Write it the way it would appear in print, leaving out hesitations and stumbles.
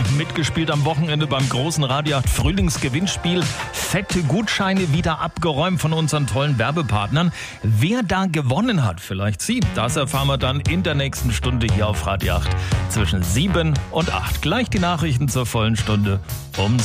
mitgespielt am Wochenende beim großen Radio 8 Frühlingsgewinnspiel. Fette Gutscheine wieder abgeräumt von unseren tollen Werbepartnern. Wer da gewonnen hat, vielleicht Sie, das erfahren wir dann in der nächsten Stunde hier auf Radio 8 zwischen 7 und 8. Gleich die Nachrichten zur vollen Stunde um